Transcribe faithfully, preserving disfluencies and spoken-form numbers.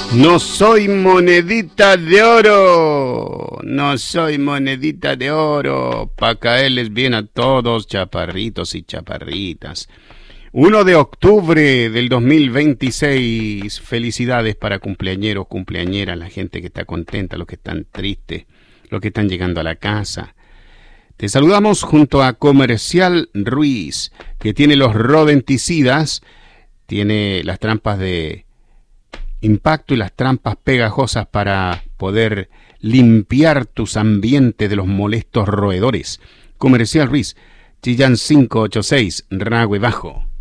No soy monedita de oro, no soy monedita de oro, pa' caerles bien a todos, chaparritos y chaparritas. uno de octubre del dos mil veintiséis, felicidades para cumpleañeros, cumpleañeras, la gente que está contenta, los que están tristes, los que están llegando a la casa. Te saludamos junto a Comercial Ruiz, que tiene los rodenticidas, tiene las trampas de impacto y las trampas pegajosas para poder limpiar tus ambientes de los molestos roedores. Comercial Ruiz, Chillán cinco ocho seis, Ragüe Bajo.